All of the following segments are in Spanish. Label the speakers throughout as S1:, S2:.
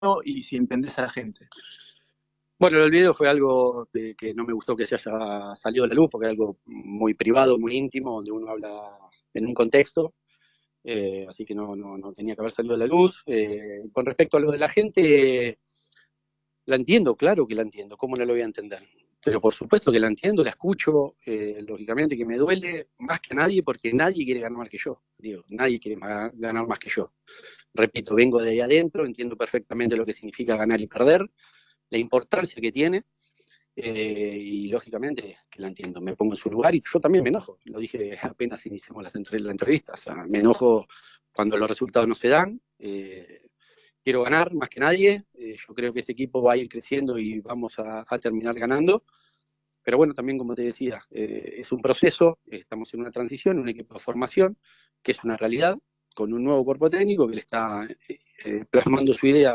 S1: y si entendés a la gente.
S2: Bueno, el video fue algo que no me gustó que se haya salido a la luz, porque es algo muy privado, muy íntimo, donde uno habla en un contexto, así que no tenía que haber salido a la luz. Con respecto a lo de la gente, la entiendo, claro que la entiendo, ¿cómo no lo voy a entender? Pero por supuesto que la entiendo, la escucho, lógicamente que me duele más que a nadie, porque nadie quiere ganar más que yo, digo, nadie quiere ganar más que yo. Repito, vengo de ahí adentro, entiendo perfectamente lo que significa ganar y perder, la importancia que tiene, y lógicamente que la entiendo, me pongo en su lugar y yo también me enojo, lo dije apenas iniciamos la entrevista, o sea, me enojo cuando los resultados no se dan, quiero ganar más que nadie, yo creo que este equipo va a ir creciendo y vamos a terminar ganando, pero bueno, también como te decía, es un proceso, estamos en una transición, un equipo de formación, que es una realidad, con un nuevo cuerpo técnico que le está plasmando su idea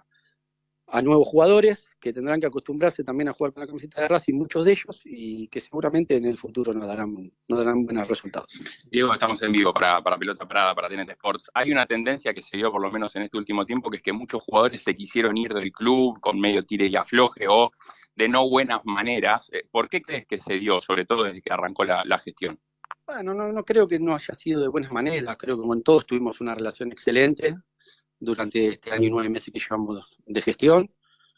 S2: a nuevos jugadores que tendrán que acostumbrarse también a jugar con la camiseta de Racing, muchos de ellos, y que seguramente en el futuro nos darán buenos resultados.
S3: Diego, estamos en vivo para Pelota Parada, para TNT Sports. Hay una tendencia que se dio por lo menos en este último tiempo, que es que muchos jugadores se quisieron ir del club con medio tire y afloje o de no buenas maneras. ¿Por qué crees que se dio, sobre todo desde que arrancó la gestión?
S2: Bueno, no creo que no haya sido de buenas maneras, creo que con todos tuvimos una relación excelente durante este año y 9 meses que llevamos de gestión.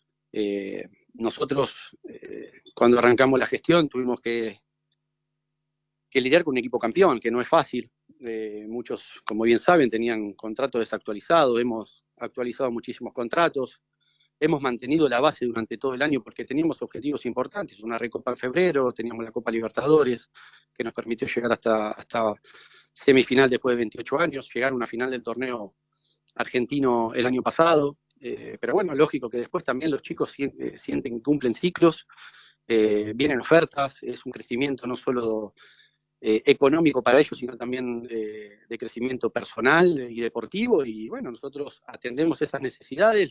S2: Nosotros, cuando arrancamos la gestión, tuvimos que lidiar con un equipo campeón, que no es fácil. Muchos, como bien saben, tenían contratos desactualizados, hemos actualizado muchísimos contratos, hemos mantenido la base durante todo el año porque teníamos objetivos importantes, una Recopa en febrero, teníamos la Copa Libertadores, que nos permitió llegar hasta semifinal después de 28 años, llegar a una final del torneo argentino el año pasado, pero bueno, lógico que después también los chicos sienten que cumplen ciclos, vienen ofertas, es un crecimiento no solo económico para ellos, sino también de crecimiento personal y deportivo, y bueno, nosotros atendemos esas necesidades,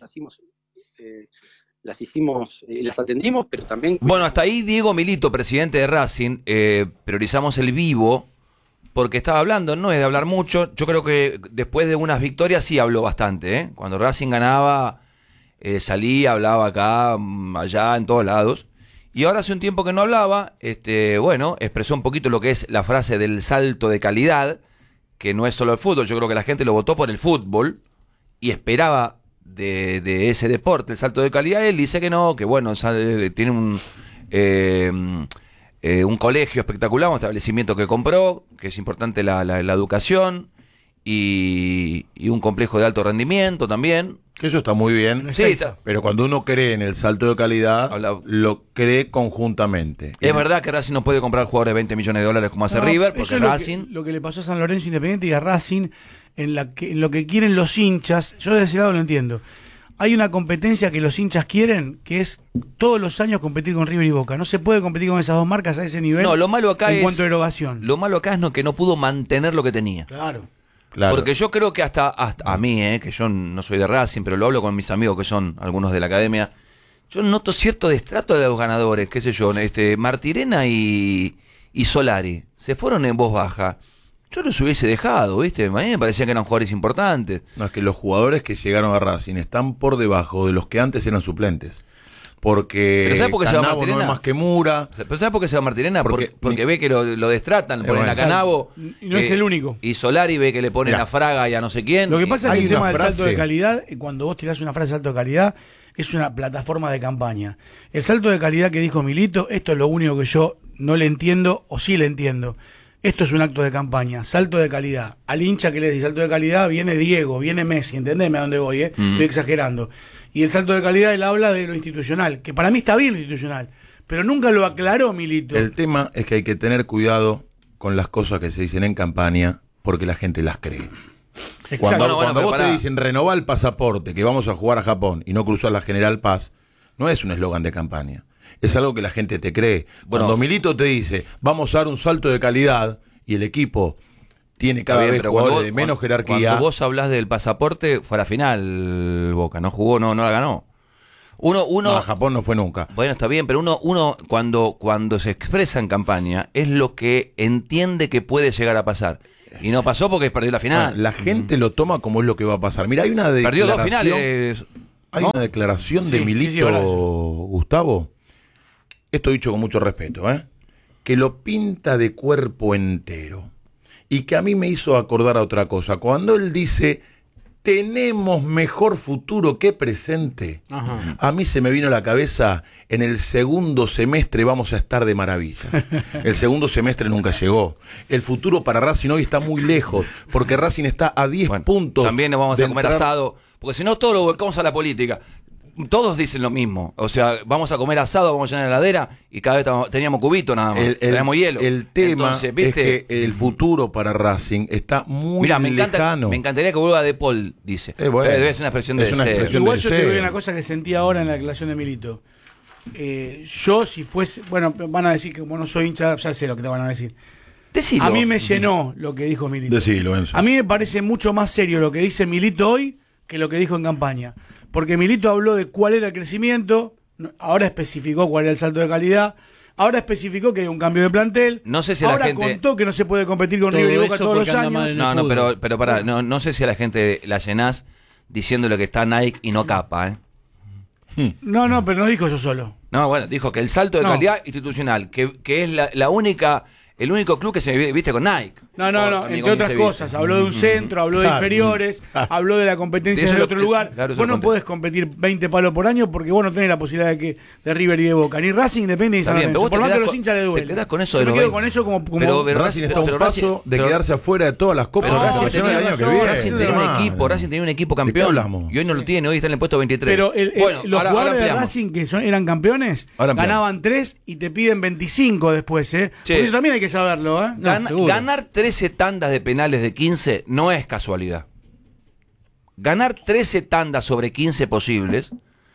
S2: las atendimos, pero también...
S4: Bueno, hasta ahí Diego Milito, presidente de Racing, priorizamos el vivo, porque estaba hablando, no es de hablar mucho, yo creo que después de unas victorias sí habló bastante, ¿eh? Cuando Racing ganaba, salía, hablaba acá, allá, en todos lados, y ahora hace un tiempo que no hablaba, bueno, expresó un poquito lo que es la frase del salto de calidad, que no es solo el fútbol, yo creo que la gente lo votó por el fútbol, y esperaba de ese deporte el salto de calidad. Él dice que no, que bueno, tiene un colegio espectacular, un establecimiento que compró, que es importante la educación, y un complejo de alto rendimiento también.
S5: Que eso está muy bien,
S4: sí,
S5: pero cuando uno cree en el salto de calidad, lo cree conjuntamente.
S4: Es verdad que Racing no puede comprar jugadores de 20 millones de dólares como hace River, porque Racing...
S6: Lo que le pasó a San Lorenzo Independiente y a Racing, en lo que quieren los hinchas, yo de ese lado lo entiendo. Hay una competencia que los hinchas quieren, que es todos los años competir con River y Boca. No se puede competir con esas dos marcas a ese nivel.
S4: No, lo malo acá
S6: en cuanto a erogación.
S4: Lo malo acá es que no pudo mantener lo que tenía.
S6: Claro.
S4: Porque yo creo que hasta a mí, que yo no soy de Racing, pero lo hablo con mis amigos que son algunos de la academia, yo noto cierto destrato de los ganadores, qué sé yo, Martirena y Solari, se fueron en voz baja. Yo los hubiese dejado, ¿viste? A mí me parecían que eran jugadores importantes.
S5: No, es que los jugadores que llegaron a Racing están por debajo de los que antes eran suplentes. Porque
S4: Canavo
S5: no es más que Mura.
S4: ¿Pero sabes por qué se va Martirena? Porque ve que lo destratan, le ponen a Canavo.
S6: Y no es el único.
S4: Y Solari ve que le ponen a Fraga y a no sé quién.
S6: Lo que pasa es que el tema del salto de calidad, cuando vos tirás una frase de salto de calidad, es una plataforma de campaña. El salto de calidad que dijo Milito, esto es lo único que yo no le entiendo, o sí le entiendo. Esto es un acto de campaña, salto de calidad. Al hincha que le dice salto de calidad viene Diego, viene Messi, entendeme a dónde voy, estoy exagerando. Y el salto de calidad él habla de lo institucional, que para mí está bien lo institucional, pero nunca lo aclaró Milito.
S5: El tema es que hay que tener cuidado con las cosas que se dicen en campaña, porque la gente las cree. Cuando vos te dicen renovar el pasaporte, que vamos a jugar a Japón y no cruzar la General Paz, no es un eslogan de campaña. Es algo que la gente te cree. Cuando Milito te dice, vamos a dar un salto de calidad, y el equipo tiene cada vez jugadores de menos jerarquía.
S4: Cuando vos hablás del pasaporte, fue a la final Boca, no jugó, no la ganó.
S5: No, a Japón no fue nunca.
S4: Bueno, está bien, pero uno cuando se expresa en campaña, es lo que entiende que puede llegar a pasar. Y no pasó porque perdió la final.
S5: Bueno, la gente lo toma como es lo que va a pasar. Mira, hay una
S4: perdió 2 finales.
S5: Hay una declaración de Milito, Gustavo, esto dicho con mucho respeto, que lo pinta de cuerpo entero. Y que a mí me hizo acordar a otra cosa. Cuando él dice, tenemos mejor futuro que presente, a mí se me vino a la cabeza, en el segundo semestre vamos a estar de maravillas. El segundo semestre nunca llegó. El futuro para Racing hoy está muy lejos, porque Racing está a 10 puntos.
S4: También nos vamos a comer asado, porque si no todo lo volcamos a la política. Todos dicen lo mismo, o sea, vamos a comer asado, vamos a llenar la heladera y cada vez teníamos cubito nada más, teníamos hielo.
S5: El tema es que el futuro para Racing está muy lejano.
S4: Me encantaría que vuelva De Paul, dice.
S5: Bueno,
S4: debe ser una expresión de deseo.
S6: Igual yo te digo una cosa que sentí ahora en la declaración de Milito. Yo si fuese, bueno, van a decir que como no soy hincha, ya sé lo que te van a decir.
S4: Decilo.
S6: A mí me llenó lo que dijo Milito.
S5: Decilo, Enzo.
S6: A mí me parece mucho más serio lo que dice Milito hoy que lo que dijo en campaña. Porque Milito habló de cuál era el crecimiento, ahora especificó cuál era el salto de calidad, ahora especificó que hay un cambio de plantel,
S4: no sé si
S6: ahora
S4: la gente
S6: contó que no se puede competir con River y Boca todos los años.
S4: No, pero pará, no sé si a la gente la llenás diciéndole que está Nike y no Capa,
S6: No, pero no dijo eso solo.
S4: No, bueno, dijo que el salto de calidad institucional, que es la única... El único club que se viste con Nike.
S6: No, entre otras cosas. Habló de un centro, habló de inferiores, habló de la competencia de otro lugar.
S4: Claro,
S6: vos no podés competir 20 palos por año porque vos no tenés la posibilidad de River y de Boca. Ni Racing, Independiente ni San Lorenzo. Por más que a los hinchas le duele.
S4: Te quedás con eso de
S6: me quedo con eso como
S5: pero Racing está a un paso de quedarse afuera de todas las copas.
S4: Racing tenía un equipo campeón. Y hoy no lo tiene, hoy está en el puesto 23.
S6: Pero los jugadores de Racing que eran campeones ganaban 3 y te piden 25 después. Por eso también hay que saberlo,
S4: ganar 13 tandas de penales de 15 no es casualidad. Ganar 13 tandas sobre 15 posibles,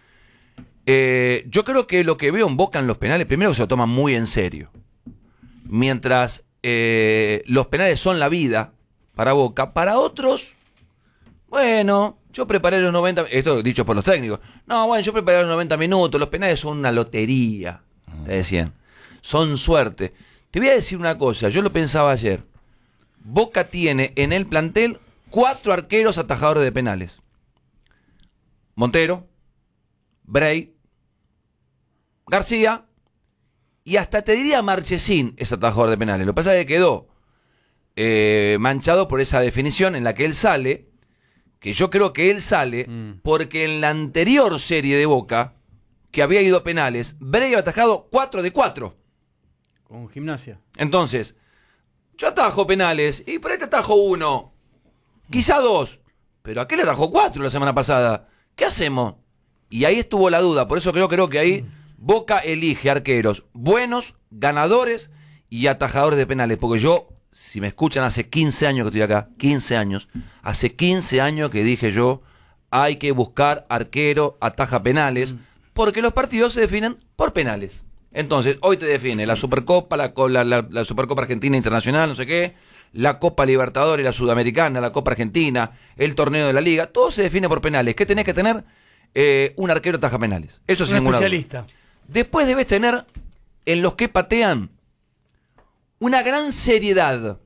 S4: yo creo que lo que veo en Boca en los penales, primero que se lo toman muy en serio. Mientras los penales son la vida para Boca, para otros, bueno, yo preparé los 90, esto dicho por los técnicos, yo preparé los 90 minutos, los penales son una lotería, te decían, son suerte. Te voy a decir una cosa, yo lo pensaba ayer. Boca tiene en el plantel 4 arqueros atajadores de penales. Montero, Bray, García y hasta te diría Marchesín es atajador de penales. Lo que pasa es que quedó manchado por esa definición en la que él sale, que yo creo que él sale porque en la anterior serie de Boca, que había ido a penales, Bray había atajado 4 de 4.
S7: Con Gimnasia.
S4: Entonces, yo atajo penales y por ahí te atajo 1, quizá 2, pero aquel atajó 4 la semana pasada. ¿Qué hacemos? Y ahí estuvo la duda, por eso creo que ahí Boca elige arqueros buenos, ganadores y atajadores de penales, porque yo, si me escuchan, hace 15 años que estoy acá, 15 años, hace 15 años que dije yo, hay que buscar arquero, ataja penales, porque los partidos se definen por penales. Entonces, hoy te define la Supercopa, la Supercopa Argentina Internacional, no sé qué, la Copa Libertadores, la Sudamericana, la Copa Argentina, el torneo de la Liga, todo se define por penales. ¿Qué tenés que tener? Un arquero ataja penales. Eso sin ninguna duda. Después debes tener, en los que patean, una gran seriedad.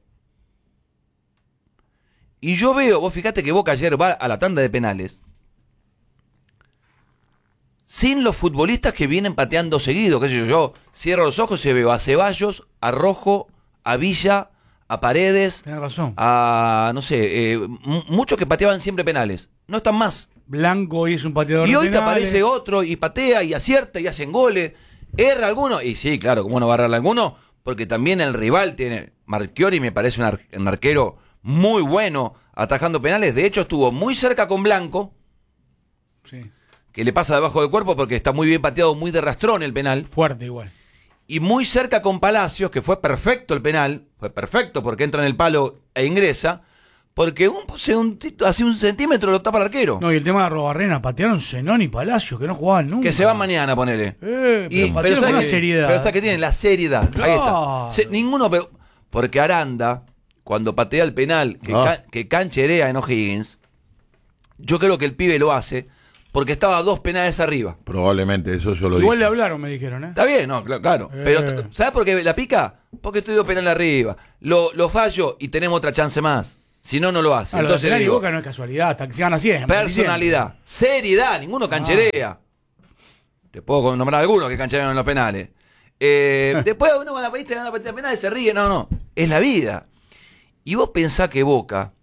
S4: Y yo veo, vos fíjate que Boca ayer va a la tanda de penales sin los futbolistas que vienen pateando seguido, qué sé yo, cierro los ojos y veo a Ceballos, a Rojo, a Villa, a Paredes,
S6: tenés razón,
S4: a, no sé, muchos que pateaban siempre penales, no están más.
S6: Blanco hoy es un pateador
S4: y hoy
S6: penales.
S4: Te aparece otro y patea y acierta y hacen goles, erra alguno, y sí, claro, ¿cómo no va a errar alguno? Porque también el rival tiene, Marchiori me parece un arquero muy bueno atajando penales, de hecho estuvo muy cerca con Blanco,
S6: sí,
S4: que le pasa debajo del cuerpo porque está muy bien pateado, muy de rastrón el penal.
S6: Fuerte igual.
S4: Y muy cerca con Palacios, que fue perfecto el penal, fue perfecto porque entra en el palo e ingresa, porque hace un centímetro lo tapa el arquero.
S6: No, y el tema de Arrobarrena, patearon Zenón y Palacios, que no jugaban nunca.
S4: Que se van mañana, ponele.
S6: Pero con una seriedad.
S4: Pero ¿sabes qué tienen? La seriedad.
S6: Claro.
S4: Ahí está. Ninguno, porque Aranda, cuando patea el penal, que cancherea en O'Higgins, yo creo que el pibe lo hace porque estaba a 2 penales arriba.
S5: Probablemente, eso yo lo dije.
S6: Igual le hablaron, me dijeron,
S4: Está bien, no, claro. Pero, ¿sabes por qué la pica? Porque estoy 2 penales arriba. Lo fallo y tenemos otra chance más. Si no, no lo hace.
S6: Entonces,
S4: Entonces digo,
S6: Boca no es casualidad, hasta que se gana siempre.
S4: personalidad, seriedad, ninguno cancherea. Te puedo nombrar algunos que cancherean en los penales. Después uno va a la país, te gana la penal y se ríe. No, es la vida. Y vos pensás que Boca,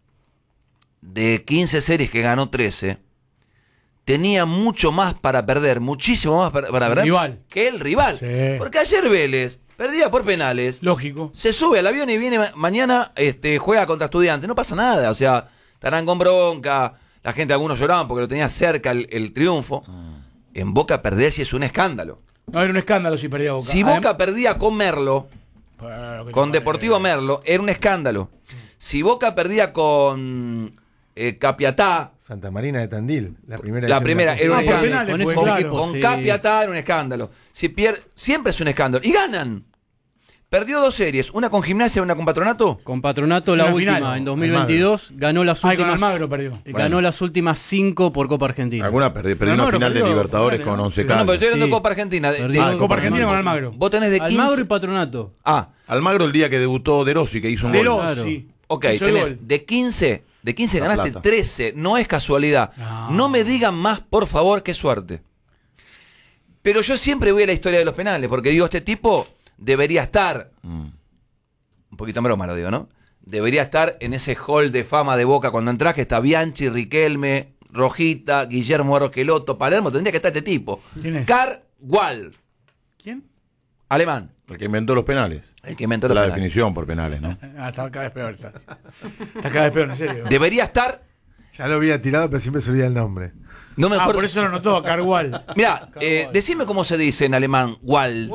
S4: de 15 series que ganó 13, tenía mucho más para perder, muchísimo más para perder
S6: rival.
S4: Que el rival.
S6: Sí.
S4: Porque ayer Vélez perdía por penales.
S6: Lógico.
S4: Se sube al avión y viene mañana, juega contra Estudiantes. No pasa nada, o sea, estarán con bronca. La gente, algunos lloraban porque lo tenía cerca el triunfo. En Boca perdés y es un escándalo.
S6: No, era un escándalo si perdía Boca.
S4: Si Boca perdía con Merlo, con Deportivo Merlo, era un escándalo. Si Boca perdía con Capiatá,
S8: Santa Marina de Tandil, la primera
S4: era un escándalo.
S6: Con
S4: Capiatá era un escándalo. Si siempre es un escándalo. Y ganan. Perdió 2 series, una con Gimnasia y una con Patronato.
S7: Con Patronato la última,
S6: final,
S7: en 2022, ganó las últimas.
S6: Con Almagro perdió.
S7: Ganó las últimas 5 por Copa Argentina.
S5: Alguna perdió una final de Libertadores con 11
S4: No, pero estoy hablando de
S7: Sí.
S4: Copa Argentina.
S6: Copa Argentina con Almagro.
S4: Vos tenés de 15.
S7: Almagro y Patronato.
S5: Almagro el día que debutó De Rossi, que hizo un gol.
S6: Rossi.
S4: Ok,
S6: Hizo el
S4: tenés
S6: gol.
S4: de 15
S5: La
S4: ganaste
S5: plata.
S4: 13, no es casualidad. No me digan más, por favor, qué suerte. Pero yo siempre voy a la historia de los penales, porque digo, este tipo debería estar, un poquito en broma lo digo, ¿no? Debería estar en ese hall de fama de Boca cuando entras, que está Bianchi, Riquelme, Rojita, Guillermo Arroqueloto, Palermo, tendría que estar este tipo.
S6: ¿Quién es?
S4: Carwal,
S6: ¿Quién?
S4: alemán,
S5: El que inventó los penales.
S4: el que inventó los
S5: La
S4: penales.
S5: definición por penales, ¿no?
S6: Está cada vez peor. Está cada vez peor, en serio.
S4: Debería estar,
S8: Ya lo había tirado, pero siempre se olvida el nombre.
S4: no me acuerdo.
S6: Por eso lo notó, Cargual.
S4: Mirá, decime cómo se dice en alemán, Wal.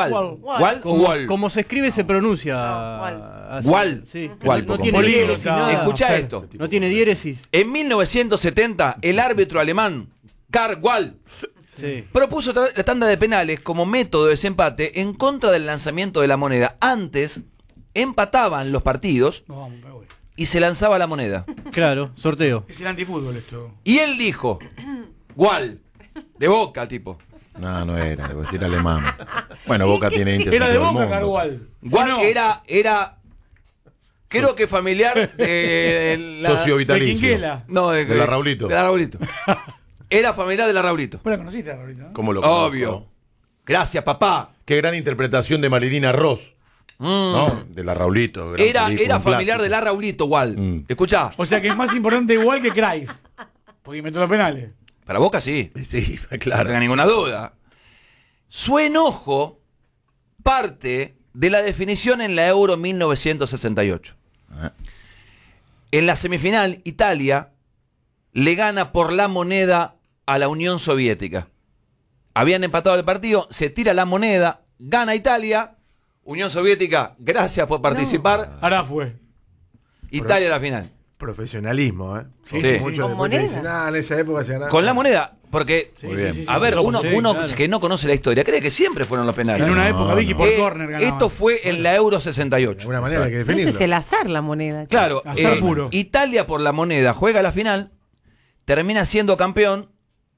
S7: Como se escribe, se pronuncia. así.
S4: Wal.
S7: Sí.
S4: Wal,
S7: No tiene
S6: políglota.
S7: diéresis, nada.
S4: Escuchá esto.
S7: No tiene diéresis.
S4: En 1970, el árbitro alemán, Karl Wall,
S7: Sí.
S4: propuso la tanda de penales como método de desempate en contra del lanzamiento de la moneda. Antes, empataban los partidos
S6: No, vamos, pero bueno.
S4: y se lanzaba la moneda.
S7: Claro, sorteo.
S6: Es el antifútbol esto.
S4: Y él dijo, Wall, de Boca, tipo.
S5: No era, debo decir alemán. Bueno, Boca tiene hinchas
S6: Era
S5: en
S6: de
S5: todo el
S6: Boca,
S5: mundo.
S6: Cargual.
S4: Wall
S6: No.
S4: era, creo que familiar de la...
S5: Socio
S6: De
S5: vitalicio.
S6: Quinquela.
S4: No,
S5: De la Raulito.
S4: De la Raulito. Era familiar de la Raulito.
S6: ¿Vos la conociste, Raulito? ¿No?
S5: ¿Cómo lo conozco?
S4: Obvio. Gracias, papá.
S5: Qué gran interpretación de Marilina Ross, ¿no? De la Raulito. gran
S4: Era
S5: película, un
S4: familiar
S5: clásico.
S4: de la Raulito, Wall. Escuchá,
S6: O sea que es más importante igual que Cruyff. Porque inventó los penales.
S4: para Boca sí,
S5: Sí,
S4: no
S5: claro.
S4: tenga ninguna duda. Su enojo parte de la definición en la Euro 1968.
S5: Ah.
S4: En la semifinal, Italia le gana por la moneda a la Unión Soviética. Habían empatado el partido, se tira la moneda, gana Italia, Unión Soviética, gracias por participar,
S6: Ahora fue.
S4: Italia a la final.
S8: Profesionalismo, ¿eh?
S6: Sí,
S4: sí.
S8: Muchos
S9: ¿Con
S8: después te
S9: moneda?
S8: dicen, en esa época se ganaba.
S4: Con la moneda, porque,
S5: Muy bien.
S4: a ver, uno
S7: Sí, claro.
S4: que no conoce la historia cree que siempre fueron los penales.
S6: En una época, Vicky, por
S4: Eh,
S6: córner ganaba.
S4: esto fue en la Euro
S8: De
S4: 68.
S8: alguna manera hay que
S9: Pero eso
S8: definirlo.
S9: es el azar, la moneda.
S4: Claro,
S6: Azar puro.
S4: Italia por la moneda juega la final, termina siendo campeón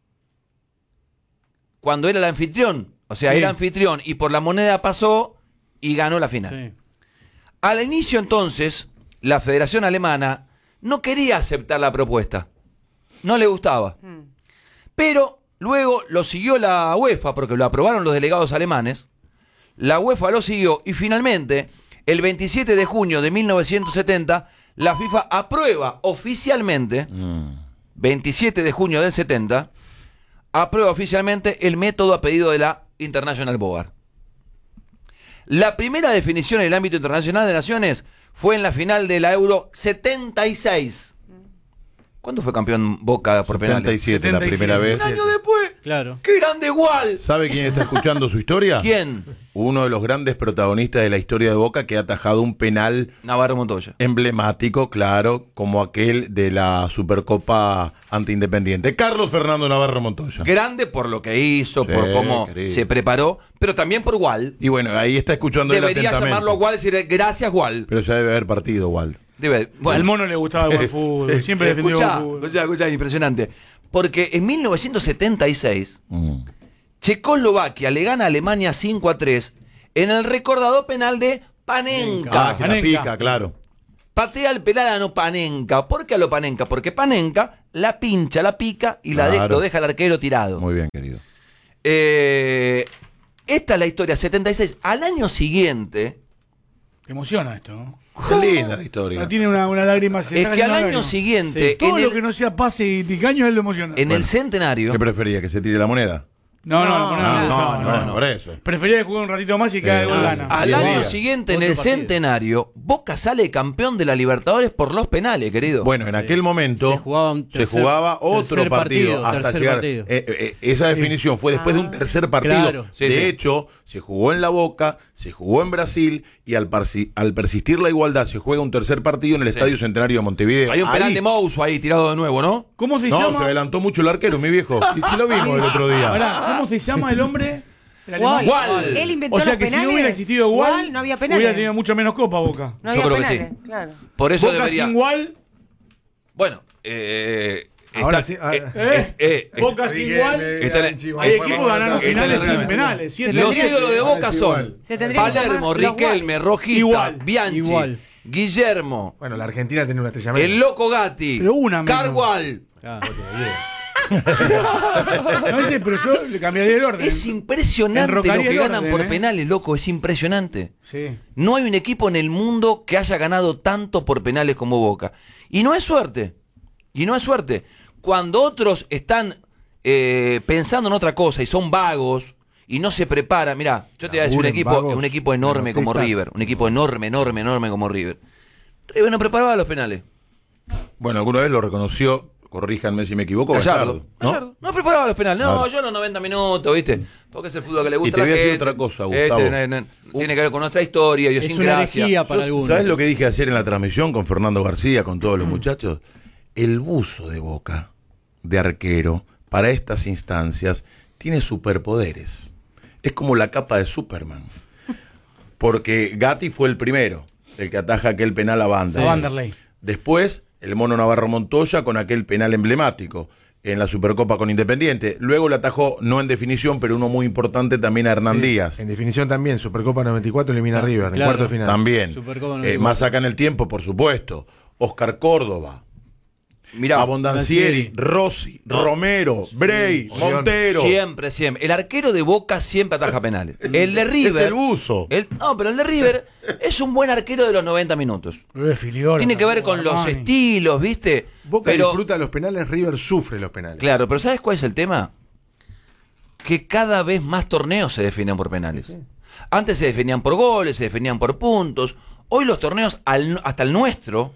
S4: cuando era el anfitrión. O sea,
S6: Sí.
S4: era anfitrión y por la moneda pasó y ganó la final.
S7: Sí.
S4: Al inicio entonces, la Federación Alemana no quería aceptar la propuesta. No le gustaba. Pero luego lo siguió la UEFA, porque lo aprobaron los delegados alemanes. La UEFA lo siguió y finalmente, el 27 de junio de 1970, la FIFA aprueba oficialmente, 27 de junio del 70, aprueba oficialmente el método a pedido de la International Board. La primera definición en el ámbito internacional de naciones fue en la final de la Euro 76. ¿Cuándo fue campeón Boca por penales?
S5: 77 la primera vez.
S4: Un año después.
S7: Claro.
S4: ¡Qué grande igual!
S5: ¿Sabe quién está escuchando su historia?
S4: ¿Quién?
S5: Uno de los grandes protagonistas de la historia de Boca que ha atajado un penal
S4: Navarro Montoya.
S5: emblemático, claro, como aquel de la Supercopa ante Independiente. Carlos Fernando Navarro Montoya.
S4: Grande por lo que hizo,
S5: Sí,
S4: por cómo
S5: querido.
S4: se preparó, pero también por Wal.
S5: Y bueno, ahí está escuchando él
S4: Debería
S5: atentamente.
S4: llamarlo a Wal y decirle gracias Wal.
S5: Pero ya debe haber partido, Wal.
S6: Al mono le gustaba el buen fútbol. Siempre defendió el buen fútbol.
S4: Escuchá, impresionante. Porque en 1976, Checoslovaquia le gana a Alemania 5-3 en el recordado penal de Panenka.
S5: Ah, que la
S6: Panenka.
S5: pica, claro.
S4: patea el penal a Panenka. ¿Por qué a Panenka? Porque Panenka la pincha, la pica y lo deja al arquero tirado.
S5: Muy bien, querido.
S4: Esta es la historia, 76. Al año siguiente...
S6: Te emociona esto, ¿no?
S5: Qué linda la historia.
S6: No tiene una lágrima.
S4: Es que al año siguiente...
S6: Todo lo que no sea pase y ticaño él lo emociona.
S4: En el centenario...
S5: ¿Qué prefería? ¿Que se tire la moneda?
S6: No,
S5: por eso.
S6: Prefería jugar un ratito más y cada gol gana.
S4: Al año siguiente, en el centenario, Boca sale campeón de la Libertadores por los penales, querido.
S5: Bueno, en aquel momento se jugaba otro partido hasta llegar. Esa definición fue después de un tercer partido.
S7: Claro.
S5: De hecho, se jugó en La Boca, se jugó en Brasil y al persistir la igualdad se juega un tercer partido en el Estadio Centenario de Montevideo.
S4: Hay un penal de Mouso ahí tirado de nuevo, ¿no?
S6: ¿Cómo se
S5: No,
S6: llama?
S5: se adelantó mucho el arquero, mi viejo. Y sí lo vimos el otro día.
S6: Ahora, ¿cómo se llama el hombre?
S4: Wall.
S9: Él inventó
S6: O sea
S9: los
S6: que
S9: penales.
S6: si no hubiera existido Wall,
S9: no había penales.
S6: hubiera tenido mucho menos copa Boca.
S9: No
S4: Yo
S9: había
S4: creo que
S9: penales,
S4: sí.
S9: claro.
S4: Por eso
S6: Boca
S4: debería...
S6: sin Wall.
S4: Bueno,
S8: Ahora sí.
S6: Boca sin Wall. Hay equipos que ganaron finales sin penales.
S4: Los ídolos de Boca son
S9: Se tendría que
S4: Palermo,
S9: llamar los
S4: Riquelme, Rojita,
S6: Igual.
S4: Bianchi,
S7: Igual.
S4: Guillermo,
S8: Bueno, la Argentina tiene una estrella menos.
S4: el Loco Gatti,
S6: Pero una menos.
S4: Cargual.
S6: No sé, pero yo le cambiaría el orden.
S4: Es impresionante lo
S6: Enrocaría
S4: que
S6: el
S4: ganan
S6: orden,
S4: por
S6: ¿eh?
S4: penales, loco, es impresionante.
S6: Sí.
S4: No hay un equipo en el mundo que haya ganado tanto por penales como Boca. Y no es suerte. Cuando otros están pensando en otra cosa y son vagos y no se preparan. Mirá, yo te voy a decir un equipo enorme como River. Un equipo enorme como River. River no preparaba los penales.
S5: Bueno, alguna vez lo reconoció, corríjanme si me equivoco,
S4: Gallardo.
S5: ¿no?
S4: No preparaba los penales. No,
S5: Claro.
S4: yo los 90 minutos, ¿viste? Porque es el fútbol que le gusta
S5: Y te
S4: a
S5: voy
S4: la
S5: a decir
S4: gente.
S5: otra cosa, Gustavo.
S4: Tiene que ver con nuestra historia,
S7: Es una
S4: idiosincrasia.
S7: herejía para algunos.
S5: ¿Sabes lo que dije ayer en la transmisión con Fernando García, con todos los muchachos? El buzo de Boca, de arquero, para estas instancias, tiene superpoderes. Es como la capa de Superman. Porque Gatti fue el primero, el que ataja aquel penal a Vanderlei. Después, el Mono Navarro Montoya con aquel penal emblemático en la Supercopa con Independiente. Luego le atajó, no en definición, pero uno muy importante también a Hernán Díaz.
S8: En definición también, Supercopa 94 elimina a River, en cuarto de final.
S5: También.
S7: Supercopa 94.
S5: Más acá en el tiempo, por supuesto. Oscar Córdoba.
S4: Mirá,
S5: Abondancieri, Rossi, Romero, Bray, Montero.
S4: Siempre. El arquero de Boca siempre ataja penales. El de River.
S5: Es el buzo.
S4: No, pero el de River es un buen arquero de los 90 minutos.
S6: Filiol,
S4: Tiene que ver con los estilos, ¿viste?
S8: Boca disfruta los penales, River sufre los penales.
S4: Claro, pero ¿sabes cuál es el tema? Que cada vez más torneos se definen por penales. Sí. Antes se definían por goles, se definían por puntos. Hoy los torneos, hasta el nuestro,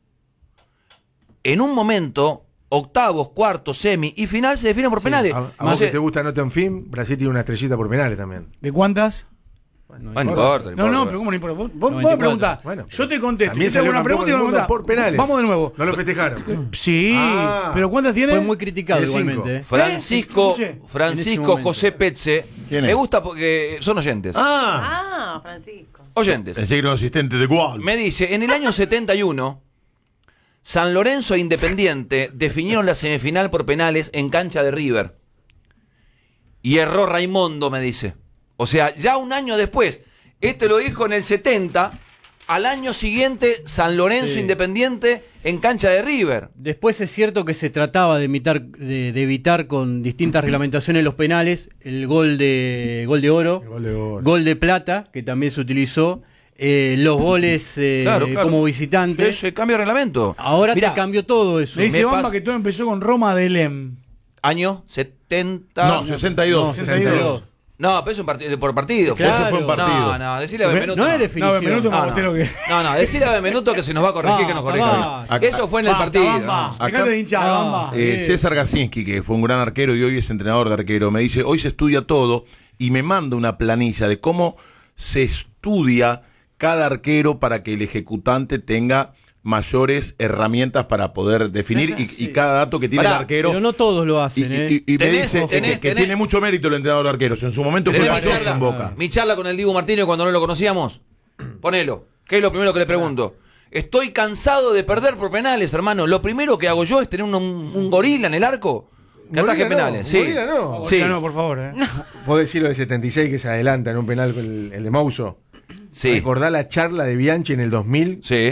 S4: en un momento, octavos, cuartos, semi y final se definen por penales.
S8: A vos si te gusta Nottingham Film, Brasil tiene una estrellita por penales también.
S6: ¿De cuántas?
S4: No importa.
S6: No, pero ¿cómo no importa? Vos me preguntás. Bueno, yo te contesto.
S8: También salió una pregunta y me preguntás
S6: por penales. Vamos de nuevo.
S8: No lo festejaron.
S6: Sí, pero ¿cuántas tiene?
S7: Fue muy criticado igualmente.
S4: Francisco José Petze. Me gusta porque son oyentes.
S9: Francisco.
S4: Oyentes.
S5: El signo asistente de Gual.
S4: Me dice, en el año 71, San Lorenzo e Independiente definieron la semifinal por penales en cancha de River. Y erró Raimundo, me dice. O sea, ya un año después, este lo dijo en el 70, al año siguiente San Lorenzo Independiente en cancha de River.
S7: Después es cierto que se trataba de evitar con distintas reglamentaciones los penales, el gol de oro, gol de plata, que también se utilizó, los goles claro. Como visitante.
S4: Ese cambio de reglamento.
S7: Ahora te cambió todo eso.
S6: Le dice Bamba que todo empezó con Roma de Lem.
S4: Año 70.
S5: No, 62.
S6: 62.
S4: No, pero es un partido por partido.
S5: Claro. Fue un partido.
S4: No, decile a Benvenuto.
S7: No es definición.
S4: No, decile a Benvenuto que se nos va a corregir, que nos corrija. Eso fue en el partido.
S6: Dejate de hinchar, Bamba.
S5: César Gacinski, que fue un gran arquero y hoy es entrenador de arquero, me dice, hoy se estudia todo y me manda una planilla de cómo se estudia cada arquero para que el ejecutante tenga mayores herramientas para poder definir y cada dato que tiene el arquero.
S7: Pero no todos lo hacen.
S5: Y me dice que tiene mucho mérito el entrenador de arqueros. En su momento fue mayor en Boca.
S4: Mi charla con el Dibu Martínez cuando no lo conocíamos. Ponelo. ¿Qué es lo primero que le pregunto? Estoy cansado de perder por penales, hermano. Lo primero que hago yo es tener un gorila en el arco que ataje penales. Sí.
S6: No, por favor.
S8: ¿Puedo decir lo de 76 que se adelanta en un penal con el de Mouso?
S4: Sí.
S8: ¿Recordá la charla de Bianchi en el 2000?
S4: Sí.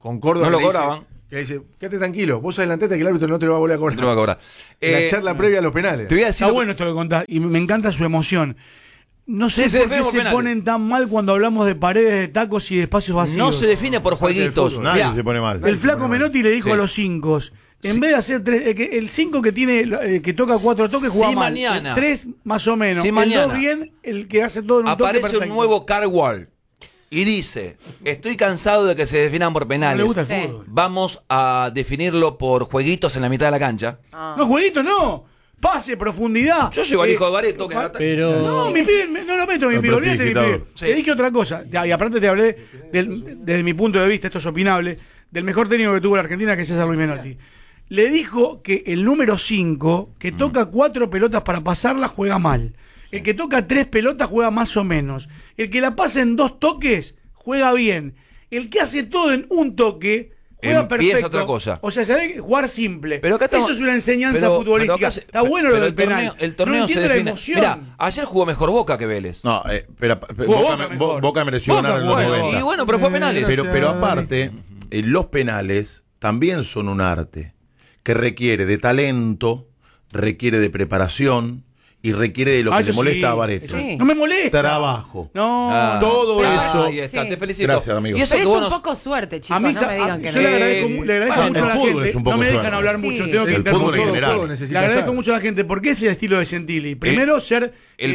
S8: con Córdoba.
S4: No lo
S8: le dice-
S4: cobraban.
S8: Que dice, quédate tranquilo, vos adelantate que el árbitro no te lo va a volver a cobrar.
S4: No lo va a cobrar.
S8: La charla previa a los penales.
S4: Te voy a decir
S6: Está
S4: lo que-
S6: bueno esto que contás y me encanta su emoción. No sé
S4: Sí, se
S6: por qué
S4: define por
S6: se
S4: penales.
S6: ponen tan mal cuando hablamos de paredes, de tacos y de espacios vacíos.
S4: No se define por jueguitos.
S5: Nadie
S4: Mirá,
S5: se pone mal.
S6: El flaco Menotti le dijo
S4: Sí.
S6: a los 5, en vez de hacer 3, el 5 que tiene, que toca 4 toques, juega
S4: Sí,
S6: mal.
S4: mañana.
S6: El 3 más o menos.
S4: Sí,
S6: el
S4: mañana.
S6: 2 bien, el que hace todo en un toque
S4: aparece
S6: perfecto.
S4: un nuevo Carwall y dice, estoy cansado de que se definan por
S6: No le
S4: penales.
S6: gusta el
S9: Sí.
S6: fútbol.
S4: Vamos a definirlo por jueguitos en la mitad de la cancha.
S6: No, jueguito, no. Pase, profundidad.
S4: Yo llego al hijo de Bareto, que
S7: Pero
S6: No, mi pibe, no lo meto mi
S5: No,
S6: pibe,
S5: pero
S6: olvídate mi pibe.
S5: digitador.
S4: Sí.
S6: Te dije otra cosa, y aparte te hablé, desde mi punto de vista, esto es opinable, del mejor técnico que tuvo la Argentina, que es César Luis Menotti. Le dijo que el número 5, que toca 4 pelotas para pasarla, juega mal. El que toca 3 pelotas juega más o menos. El que la pasa en 2 toques, juega bien. El que hace todo en un toque, juega
S4: Empieza
S6: perfecto.
S4: otra cosa.
S6: O sea, sabe jugar simple.
S4: Pero acá estamos-
S6: Eso es una enseñanza
S4: pero
S6: futbolística.
S4: acá se-
S6: Está bueno lo
S4: pero
S6: del penal.
S4: El torneo
S6: no
S4: se
S6: entiendo la
S4: define.
S6: emoción.
S4: Mirá, ayer jugó mejor Boca que Vélez.
S5: No, pero
S6: Jugó
S5: Boca,
S6: Boca mejor.
S5: Boca mereció
S6: Boca
S5: ganar en los
S6: jugó,
S5: 90.
S4: Y bueno, pero fue penales.
S5: Pero aparte, los penales también son un arte que requiere de talento, requiere de preparación y requiere de lo que
S6: Eso
S5: le molesta
S6: sí,
S5: a Varese.
S6: eso
S9: Sí.
S6: No me molesta.
S5: Trabajo.
S6: No,
S4: Ah,
S5: todo eso.
S4: Ahí está,
S9: Sí.
S4: te felicito.
S5: Gracias, amigo.
S4: Y eso
S9: Pero
S4: que
S9: es
S4: vos
S9: un
S4: nos-
S9: poco suerte, chicos.
S6: a mí,
S9: no me digan que
S6: yo
S9: no.
S6: le agradezco, le agradezco
S5: bueno,
S6: mucho a la
S5: el fútbol
S6: gente.
S5: es un poco
S6: No me dejan
S5: suerte.
S6: hablar mucho.
S9: Sí.
S6: Tengo que
S5: El fútbol en
S6: interrumpir.
S5: general.
S8: Todo
S6: Le
S8: necesita
S6: agradezco
S8: ser.
S6: mucho a la gente porque es el estilo de Gentili. Primero ser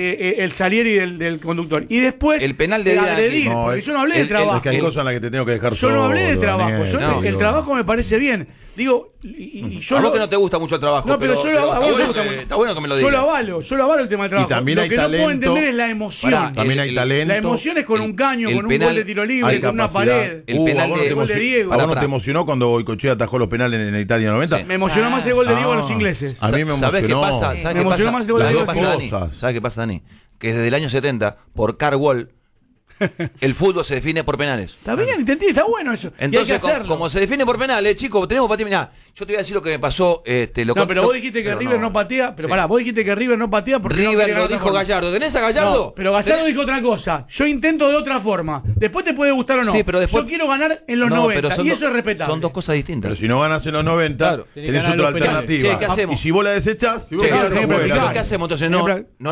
S6: el Salieri del conductor y después
S4: El penal de Díaz
S6: agredir.
S4: Ángel.
S6: Porque yo no hablé de
S5: Es
S6: trabajo.
S5: que hay cosas en las que te tengo que dejar
S6: Yo no hablé de
S5: solo,
S6: trabajo.
S5: Daniel,
S6: Yo-
S4: No.
S6: el trabajo me parece bien. Digo, y yo
S4: a vos
S6: lo-
S4: que no te gusta mucho el trabajo.
S6: No, pero yo lo- a
S4: está,
S6: vos te
S4: bueno
S6: gusta
S4: que,
S6: mucho.
S4: está bueno que me lo
S6: yo
S4: digas.
S6: lo avalo el tema del trabajo.
S5: también
S6: lo
S5: hay
S6: que no puedo
S5: talento.
S6: entender es la emoción.
S4: Pará,
S5: También hay talento.
S6: La emoción es con un caño,
S4: el
S6: con un
S4: penal-
S6: gol de tiro libre,
S5: hay
S6: con una
S5: capacidad.
S6: pared.
S4: El penal
S5: ¿a vos no
S4: de-
S5: te
S6: gol de
S5: emocionó-
S6: Diego.
S5: ¿A vos no
S4: Pará.
S5: te emocionó cuando Boicochea atajó los penales en Italia 90?
S4: Sí.
S6: Me emocionó más el gol de Diego a los ingleses.
S5: A mí me
S4: ¿Sabés qué
S5: emocionó.
S4: pasa?
S9: Sí.
S4: ¿Sabés
S6: Me
S4: qué pasa?
S6: emocionó más el gol de
S4: ¿Sabés qué
S6: Diego
S4: pasa,
S5: que
S4: Dani?
S5: cosas.
S4: ¿Sabés qué pasa, Dani? Que desde el año 70, por Carwall, el fútbol se define por penales.
S6: Está bien, entendí, está bueno eso. Y hay que
S4: Entonces,
S6: hacerlo.
S4: como se define por penales, chicos, tenemos para ti. Mirá, yo te voy a decir lo que me pasó.
S6: No, pero vos dijiste que River no patea. Pero
S4: Sí.
S6: pará, vos dijiste que River no patea porque no
S4: River
S6: quería
S4: lo
S6: ganar
S4: dijo
S6: otra forma.
S4: Gallardo. ¿Tenés a Gallardo?
S6: No, pero Gallardo dijo otra cosa. Yo intento de otra forma. Después te puede gustar o no.
S4: Sí, pero después-
S6: Yo quiero ganar en los
S4: No,
S6: 90
S4: pero son
S6: y
S4: do-
S6: eso es respetable.
S4: Son dos cosas distintas.
S5: Pero si no ganas en los 90,
S4: Claro.
S7: Tenés que
S5: tenés
S7: ganar
S5: otra
S7: los penales.
S5: alternativa.
S4: Che, ¿qué hacemos?
S5: Y si vos la desechás,
S8: Si vos
S5: te
S8: ganás,
S5: quedas
S8: tenés que
S5: afuera.
S8: practicar.
S4: ¿Qué hacemos entonces? No,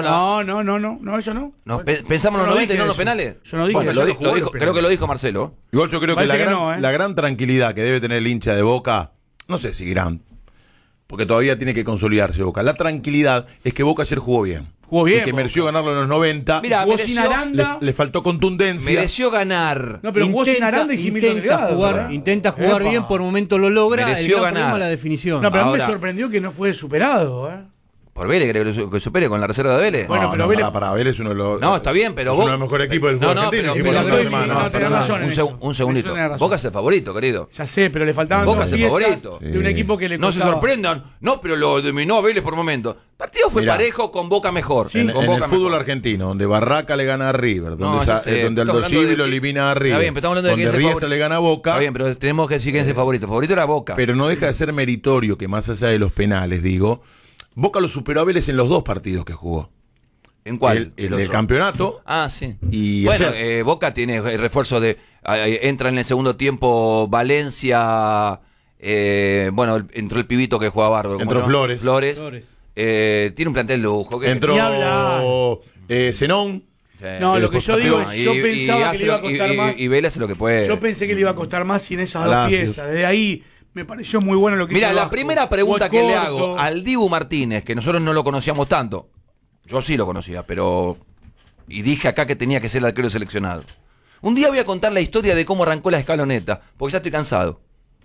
S4: eso no. Pensamos en los
S6: Yo no
S4: 90 y
S6: dije
S4: no en los
S6: eso.
S4: penales.
S6: Yo no dije
S4: Bueno,
S6: eso.
S4: lo
S8: Jugó los
S4: dijo,
S8: penales.
S4: creo que lo dijo Marcelo.
S5: Igual yo creo que,
S6: Parece
S5: la,
S6: que
S5: gran,
S6: no, ¿eh?
S5: la gran tranquilidad que debe tener el hincha de Boca, no sé si gran, porque todavía tiene que consolidarse Boca. La tranquilidad es que Boca ayer jugó bien.
S6: Jugó bien,
S5: Y que
S6: Boca.
S5: mereció ganarlo en los 90.
S4: Mirá,
S6: Jugó
S4: mereció-
S6: sin Aranda.
S5: Le faltó contundencia.
S4: Mereció ganar.
S6: No, pero jugó sin Aranda y sin Milton Delgado, ¿verdad?
S7: intenta jugar
S6: Epa.
S7: bien, por momento lo logra.
S4: Mereció
S7: el gran
S4: ganar.
S7: problema es la definición.
S6: No, pero a mí me
S4: Ahora-
S6: sorprendió que no fue superado.
S4: Por Vélez, creo que supere con la reserva de Vélez.
S6: Bueno, pero Vélez-
S5: para Vélez es uno de los.
S4: No, está bien, pero
S5: es
S4: vos.
S5: uno de los mejores equipos del
S4: No,
S5: fútbol
S4: no,
S5: argentino.
S4: pero-
S5: equipo de la
S6: pero-
S5: otra semana.
S6: no, tenés razón en eso.
S4: Un segundito.
S6: Eso tenés razón.
S4: Boca es el favorito, querido.
S6: Ya sé, pero le faltaban
S4: Boca
S6: dos
S4: es el
S6: piezas
S4: favorito.
S6: de un
S5: Sí.
S6: equipo que le
S4: No se
S6: costaba.
S4: sorprendan. No, pero lo dominó a Vélez por momento. El partido fue
S5: Mirá.
S4: parejo con Boca mejor.
S5: En,
S4: con
S5: en
S4: Boca
S5: el fútbol
S4: mejor.
S5: argentino, donde Barraca le gana a River,
S4: No,
S5: donde,
S4: ya sé.
S5: donde Aldo
S4: Estamos hablando
S5: Civi
S4: de
S5: lo
S4: que-
S5: elimina a River,
S4: Está bien, pero estamos hablando de
S5: donde
S4: quién es el
S5: Riestra
S4: favorito.
S5: le gana a Boca,
S4: Está bien, pero tenemos que decir quién es el favorito. El favorito era Boca.
S5: pero no deja de ser meritorio que más allá de los penales, digo, Boca lo superó a Vélez en los dos partidos que jugó.
S4: ¿En cuál?
S5: El
S4: El
S5: del
S4: otro.
S5: campeonato.
S4: Ah, sí.
S5: Y
S4: bueno,
S5: ayer.
S4: Boca tiene el refuerzo de. Entra en el segundo tiempo Valencia. Bueno, entró el pibito que juega bárbaro. ¿cómo
S5: Entró
S4: se llama?
S5: Flores.
S7: Flores.
S4: Tiene un plantel lujo. ¿qué?
S5: Entró
S6: Ni hablar.
S5: Zenón.
S4: Sí.
S6: No, lo que
S5: después
S6: yo digo
S5: partió.
S6: es, yo pensaba que
S4: hace
S6: le iba a
S4: lo-
S6: costar más.
S4: Y Vélez hace lo que puede.
S6: Yo pensé que le iba a costar más sin esas dos
S5: Palacios.
S6: piezas. Desde ahí me pareció muy bueno lo que
S4: Mira,
S6: hizo
S4: la
S6: Vasco.
S4: primera pregunta
S6: Gol
S4: que le
S6: corto.
S4: hago al Dibu Martínez, que nosotros no lo conocíamos tanto. Yo sí lo conocía, pero. Y dije acá que tenía que ser el arquero seleccionado. Un día voy a contar la historia de cómo arrancó la escaloneta, porque ya estoy cansado.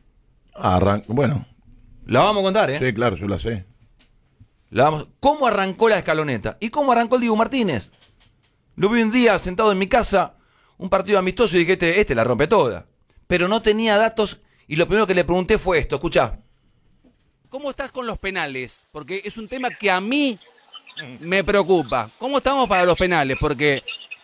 S5: Bueno,
S4: La vamos a contar, ¿eh?
S5: sí, claro, yo la sé.
S4: ¿Cómo arrancó la escaloneta? ¿Y cómo arrancó el Dibu Martínez? Lo vi un día sentado en mi casa, un partido amistoso, y dije, este la rompe toda. Pero no tenía datos, y lo primero que le pregunté fue esto, escuchá. ¿Cómo estás con los penales? Porque es un tema que a mí me preocupa. ¿Cómo estamos para los penales? Porque...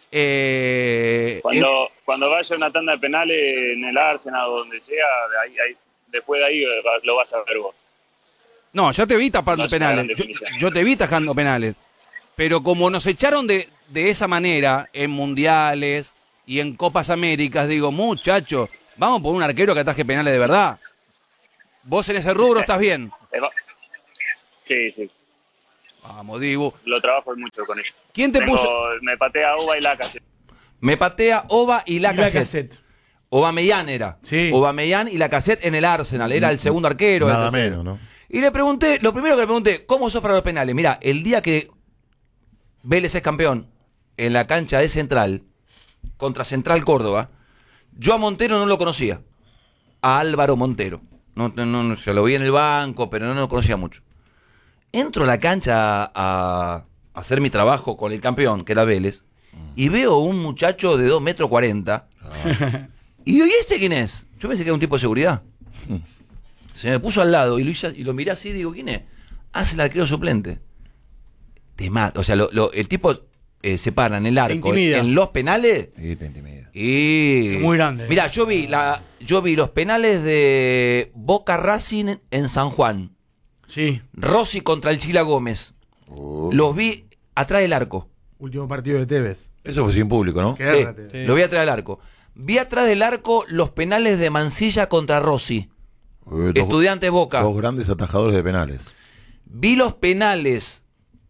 S10: Cuando vaya una tanda de penales en el Arsenal o donde sea, después de ahí lo vas a ver vos.
S4: No, ya te vi tapando
S10: No es una
S4: penales.
S10: gran definición.
S4: Yo te vi tajando penales. Pero como nos echaron de esa manera en mundiales y en Copas Américas, digo, muchachos, Vamos por un arquero que ataje penales de verdad. ¿Vos en ese rubro estás bien?
S10: Sí.
S4: Vamos, Dibu.
S10: Lo trabajo mucho con ellos.
S4: ¿Quién te puso?
S10: Me patea Oba y Lacazette.
S4: Me patea Oba y Lacazette. Aubameyang era.
S6: Sí.
S4: Aubameyang y Lacazette en el Arsenal. Era el segundo arquero.
S5: Nada menos, ¿no?
S4: Y le pregunté, lo primero que le pregunté, ¿cómo sos para los penales? Mirá, el día que Vélez es campeón en la cancha de Central, contra Central Córdoba, yo a Montero no lo conocía. A Álvaro Montero. No, se lo vi en el banco, pero no lo conocía mucho. Entro a la cancha a hacer mi trabajo con el campeón, que era Vélez, y veo un muchacho de 2,40 m. Y digo, ¿y este quién es? Yo pensé que era un tipo de seguridad. Se me puso al lado y lo miré así y digo, ¿quién es? Hace el arquero suplente. Te mata. O sea, el tipo se para en el arco, en los penales.
S5: Sí, te intimida.
S4: Y
S6: muy grande.
S4: Mirá, yo vi los penales de Boca Racing en San Juan.
S6: Sí.
S4: Rossi contra el Chila Gómez. Los vi atrás del arco.
S8: Último partido de Tevez.
S5: Eso fue sin público, ¿no?
S4: Sí. Lo vi atrás del arco. Vi atrás del arco los penales de Mansilla contra Rossi. Estudiantes Boca.
S5: Dos grandes atajadores de penales.
S4: Vi los penales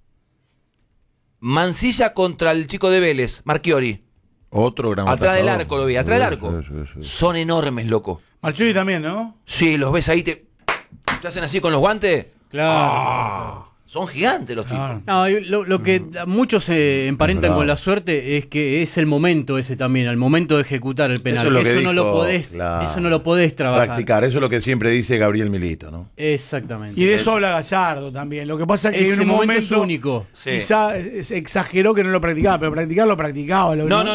S4: Mansilla contra el chico de Vélez, Marchiori.
S5: Otro gran
S4: atrás
S5: atajador.
S4: del arco lo vi, atrás del arco.
S5: Sí.
S4: Son enormes, loco.
S6: Marchiori también, ¿no?
S4: Sí, los ves ahí, te hacen así con los guantes.
S7: Claro.
S4: Son gigantes los tipos.
S7: No, lo que muchos se emparentan con la suerte es que es el momento ese también, al momento de ejecutar el penal. Eso no lo podés trabajar.
S5: Practicar, eso es lo que siempre dice Gabriel Milito, ¿no?
S7: Exactamente.
S6: Y de eso habla Gallardo también. Lo que pasa es que en un momento
S7: único.
S6: Quizá exageró que no lo practicaba, pero practicarlo practicaba.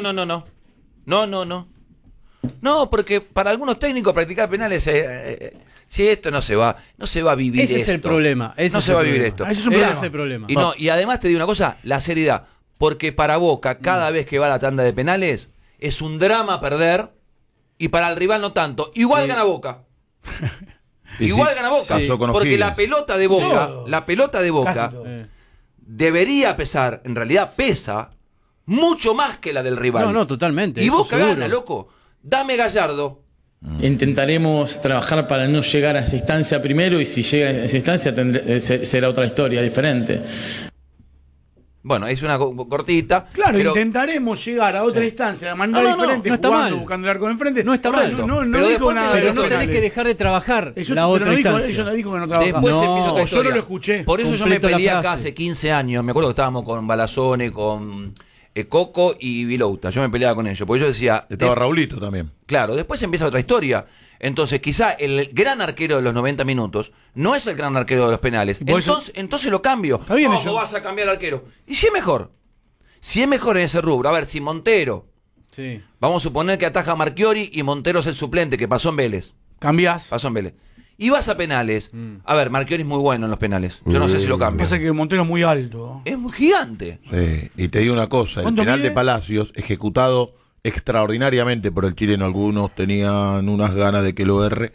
S4: No, porque para algunos técnicos practicar penales si esto no se va a vivir esto.
S7: Ese es el problema.
S4: No se va a vivir esto.
S6: Ese es el
S7: problema.
S4: Y además te digo una cosa, la seriedad. Porque para Boca, cada vez que va a la tanda de penales, es un drama perder, y para el rival no tanto. Igual gana Boca. Gana Boca.
S5: Sí.
S4: Porque la pelota de Boca, debería pesar, en realidad pesa, mucho más que la del rival.
S7: No, totalmente.
S4: Y Boca gana, loco. Dame Gallardo.
S11: Intentaremos trabajar para no llegar a esa instancia primero, y si llega a esa instancia será otra historia diferente.
S4: Bueno, es una cortita.
S6: Claro, pero intentaremos llegar a otra instancia de manera diferente,
S7: no está
S6: jugando,
S7: mal.
S6: buscando el arco de enfrente.
S7: No está mal.
S6: No dijo nada.
S7: Pero no tenés que dejar de trabajar la otra instancia.
S6: Ella no dijo que no trabajaba.
S4: Después empieza otra historia.
S6: Yo no lo escuché.
S4: Por eso yo me peleé acá hace 15 años. Me acuerdo que estábamos con Balazone, con Coco y Vilouta. Yo me peleaba con ellos. Porque yo decía.
S5: Estaba Raulito también.
S4: Claro, después empieza otra historia. Entonces, quizá el gran arquero de los 90 minutos no es el gran arquero de los penales. Entonces lo cambio. ¿Cómo vas a cambiar arquero? ¿Y si es mejor? Si es mejor en ese rubro. A ver, si Montero.
S7: Sí.
S4: Vamos a suponer que ataja a Marchiori y Montero es el suplente, que pasó en Vélez.
S6: Cambiás.
S4: Pasó en Vélez. Y vas a penales. A ver, Marchiori es muy bueno en los penales. Yo no sé si lo cambio.
S6: Pasa que Montero es muy alto.
S4: Es muy gigante.
S5: Sí. Y te digo una cosa, el penal de Palacios, ejecutado extraordinariamente por el chileno, algunos tenían unas ganas de que lo erre.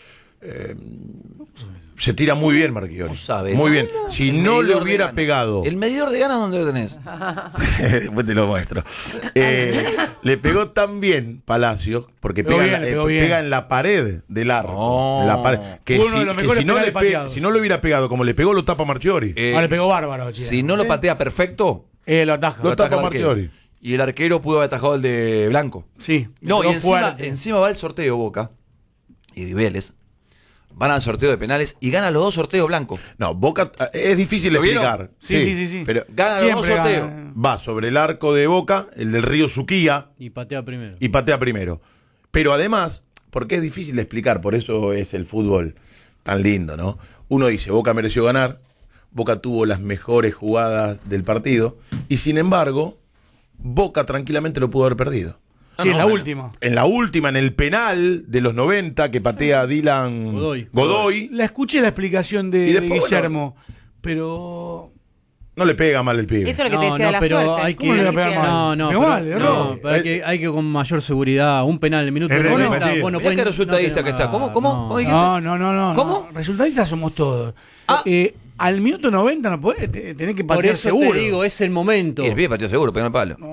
S5: Se tira muy bien Marchiori. Muy bien. Si no le hubiera pegado.
S4: ¿El medidor de ganas dónde lo tenés?
S5: Después te lo muestro. Le pegó tan bien Palacios, porque pega en la pared del arco. En la pared, que si no le hubiera pegado como le pegó, lo tapa Marchiori.
S6: Le pegó bárbaro.
S4: Si no lo patea perfecto,
S6: lo ataja.
S5: Lo tapa Marchiori.
S4: Y el arquero pudo haber atajado el de Blanco.
S6: Sí.
S4: No, y encima va el sorteo Boca y Vélez. Van al sorteo de penales y gana los dos sorteos Blanco.
S5: No, Boca es difícil de explicar.
S6: Sí.
S5: Pero
S4: gana los dos sorteos.
S5: Va sobre el arco de Boca, el del Río Suquía.
S7: Y patea primero.
S5: Pero además, porque es difícil de explicar, por eso es el fútbol tan lindo, ¿no? Uno dice, Boca mereció ganar, Boca tuvo las mejores jugadas del partido, y sin embargo, Boca tranquilamente lo pudo haber perdido.
S6: Sí, en la última.
S5: En la última, en el penal de los 90 que patea Dylan Godoy.
S6: La escuché la explicación de Guillermo, pero
S5: no le pega mal el pibe.
S9: Eso es lo que te decía de la suerte.
S6: ¿Cómo le va a pegar mal?
S7: Pero hay que con mayor seguridad, un penal en el minuto 90.
S4: Bueno, qué resultadista que está. ¿Cómo?
S6: ¿Cómo? Resultadistas somos todos. Al minuto 90 no podés, tenés que patear seguro.
S7: Por eso te digo, es el momento.
S4: Y el pibe pateó seguro, pegó el palo.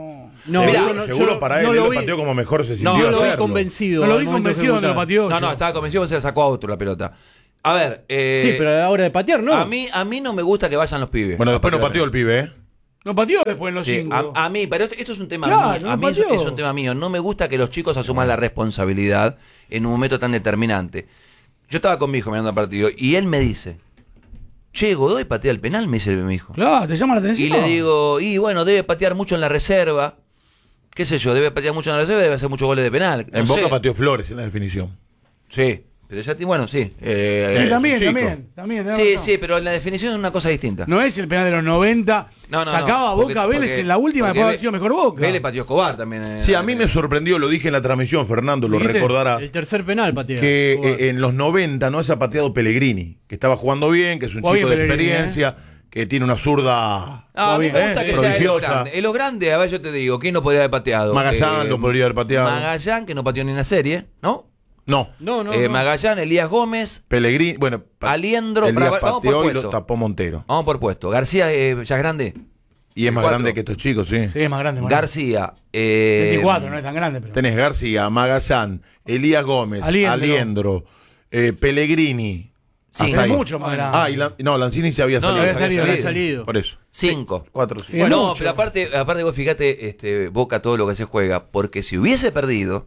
S7: No,
S5: seguro para él lo pateó como mejor se sintió.
S7: No lo vi convencido.
S6: No lo vi convencido cuando lo pateó.
S4: No, estaba convencido que se la sacó a otro la pelota. A ver.
S7: Sí, pero a la hora de patear, no.
S4: A mí no me gusta que vayan los pibes.
S5: Bueno, después no pateó el pibe, ¿eh?
S6: No pateó después en los 5.
S4: A mí, pero esto es un tema mío. A mí es un tema mío. No me gusta que los chicos asuman la responsabilidad en un momento tan determinante. Yo estaba con mi hijo mirando el partido y él me dice: che, Godoy patea el penal, me dice mi hijo.
S6: Claro, te llama la atención.
S4: Y le digo, bueno, debe patear mucho en la reserva. Qué sé yo, debe patear mucho en la reserva y debe hacer muchos goles de penal.
S5: En Boca pateó Flores en la definición.
S4: Sí. Pero ya, bueno, sí.
S6: También.
S4: Sí, pero en la definición es una cosa distinta.
S6: No es el penal de los 90. Sacaba a Boca Vélez en la última, después de haber sido mejor Boca.
S4: Vélez pateó Escobar también.
S5: Sí, a mí me sorprendió, lo dije en la transmisión, Fernando, lo recordarás.
S7: El tercer penal pateó.
S5: Que en los 90 no se ha pateado Pellegrini, que estaba jugando bien, que es un chico de experiencia, que tiene una zurda.
S4: A mí me gusta que sea en lo grande. En lo grande, a ver, yo te digo, ¿quién no podría haber pateado?
S5: Magallán lo podría haber pateado.
S4: Magallán, que no pateó ni en la serie, ¿no?
S5: No.
S4: Magallán, Elías Gómez,
S5: Pellegrini,
S4: Aliendro,
S5: Elías pateó y lo tapó Montero.
S4: Vamos por puesto. García ya es grande.
S5: Y es más grande que estos chicos, sí.
S6: Sí, es más grande.
S4: García.
S6: 24, no es tan grande. Pero...
S5: Tenés García, Magallán, Elías Gómez, Aliendro, Pellegrini.
S6: Sí, es mucho más grande.
S5: Lanzini se había salido.
S7: Había salido.
S5: Por eso.
S4: 5.
S5: 4.
S4: No, pero aparte vos fíjate, Boca, todo lo que se juega. Porque si hubiese perdido,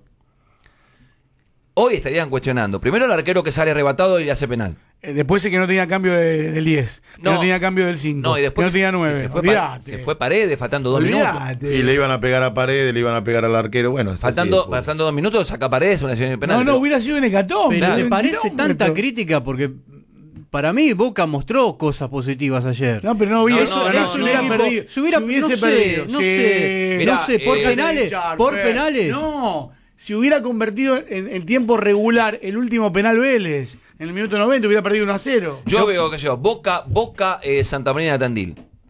S4: hoy estarían cuestionando. Primero el arquero que sale arrebatado y le hace penal.
S6: Después es que no tenía cambio del 10. Que no tenía cambio del 5.
S4: No, y después
S6: no tenía 9.
S4: Se fue Paredes, faltando 2 minutos.
S5: Y le iban a pegar a Paredes, le iban a pegar al arquero. Bueno,
S4: faltando 2 minutos, saca Paredes una decisión de penal.
S6: No, hubiera sido un hecatombe.
S7: Pero ¿le parece tanta crítica? Porque para mí Boca mostró cosas positivas ayer.
S6: No, pero no vi eso.
S7: Se hubiese perdido. No sé, por penales.
S6: No. Si hubiera convertido en tiempo regular el último penal Vélez, en el minuto 90 hubiera perdido 1-0.
S4: Yo veo que Boca Santa María de Tandil.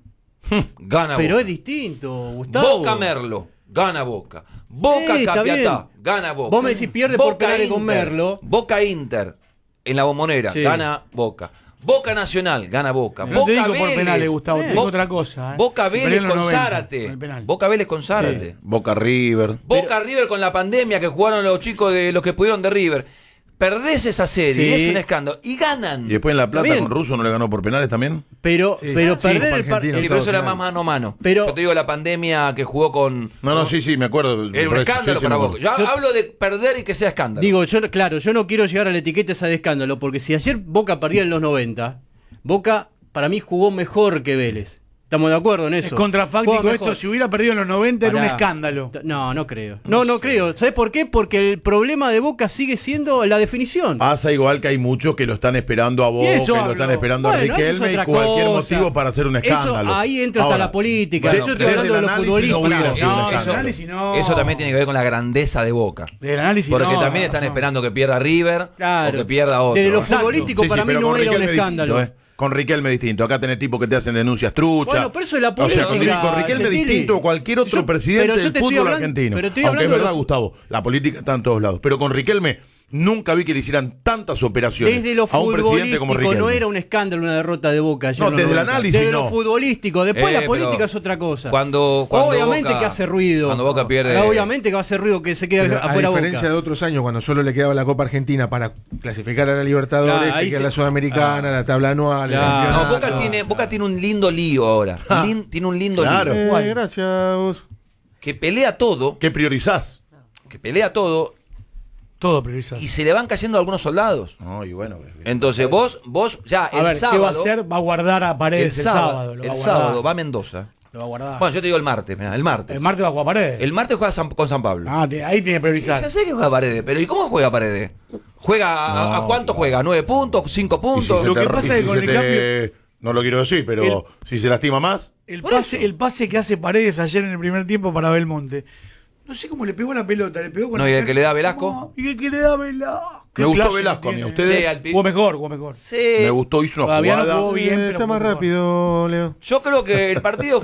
S4: Gana Boca.
S7: Pero es distinto, Gustavo.
S4: Boca Merlo, gana Boca. Boca Capiatá, gana Boca.
S7: Vos me decís pierde por penales con Merlo.
S4: Boca Inter, en la Bombonera, gana Boca. Boca Nacional, gana Boca.
S6: No
S4: Boca
S6: te digo
S4: Vélez,
S6: por penales, Gustavo, te digo otra cosa.
S4: Boca Vélez con Zárate. Boca Vélez con Zárate.
S5: Boca River.
S4: Boca River con la pandemia que jugaron los chicos de los que pudieron de River. Perdés esa serie, es un escándalo. Y ganan.
S5: Y después en La Plata con Russo no le ganó por penales también.
S7: Pero perder el partido.
S4: Sí, pero eso era más mano a mano. Yo te digo la pandemia que jugó con.
S5: Sí, me acuerdo.
S4: Era un escándalo para Boca. Yo hablo de perder y que sea escándalo.
S7: Digo, yo no quiero llegar a la etiqueta esa de escándalo, porque si ayer Boca perdía en los 90, Boca para mí jugó mejor que Vélez. ¿Estamos de acuerdo en eso?
S6: Es contrafáctico esto. Si hubiera perdido en los 90 era un escándalo.
S7: No creo. No creo. ¿Sabes por qué? Porque el problema de Boca sigue siendo la definición.
S5: Pasa igual que hay muchos que lo están esperando a Boca, que lo están esperando a Riquelme y cualquier motivo para hacer un escándalo.
S7: Ahí entra hasta la política. Yo estoy hablando de los
S4: futbolistas. Eso también tiene que ver con la grandeza de Boca.
S6: Del análisis
S4: porque también están esperando que pierda River o que pierda otro.
S7: Desde lo futbolístico para mí no era un escándalo.
S5: Con Riquelme distinto. Acá tenés tipos que te hacen denuncias truchas.
S7: Bueno, pero eso es la política.
S5: O sea, con Riquelme distinto a cualquier otro presidente del fútbol argentino. Aunque es verdad, Gustavo, la política está en todos lados. Pero con Riquelme nunca vi que le hicieran tantas operaciones
S7: desde lo
S5: a un presidente como Riquelme.
S7: No era un escándalo una derrota de Boca.
S5: No, desde el análisis
S7: desde lo futbolístico. Después la política es otra cosa. Obviamente
S4: Boca,
S7: que hace ruido.
S4: Cuando Boca pierde.
S7: Obviamente que va a hacer ruido que se quede afuera Boca.
S8: A diferencia de otros años, cuando solo le quedaba la Copa Argentina para clasificar a la Libertadores, que es la Sudamericana, la tabla anual.
S4: No, Boca tiene un lindo lío ahora. Tiene un lindo lío.
S8: Gracias.
S4: Que pelea todo.
S5: ¿Qué priorizás?
S4: Que pelea todo.
S6: Todo priorizado.
S4: Y se le van cayendo algunos soldados.
S5: Y bueno,
S4: entonces vos ya el sábado.
S6: ¿Qué va a hacer? Va a guardar a Paredes el sábado.
S4: El sábado va a Mendoza.
S6: Lo va a guardar.
S4: Bueno, yo te digo el martes. Mirá, el martes.
S6: El martes va a jugar Paredes.
S4: El martes juega con San Pablo.
S6: Ahí tiene priorizar.
S4: Ya sé que juega Paredes, pero ¿y cómo juega Paredes? ¿Juega a cuánto juega? ¿9 puntos? ¿5 puntos?
S6: Lo que pasa es que con el cambio.
S5: No lo quiero decir, pero si se lastima más.
S6: El pase que hace Paredes ayer en el primer tiempo para Belmonte. No sé cómo le pegó la pelota, le pegó con
S4: y el que le da Velasco.
S6: Y el que le da Velasco.
S5: Me gustó Velasco a mí, ¿a ustedes?
S6: Jugó mejor.
S4: Sí.
S5: Me gustó, hizo una jugada.
S6: No jugó bien, pero
S8: está más rápido, Leo.
S4: Yo creo que el partido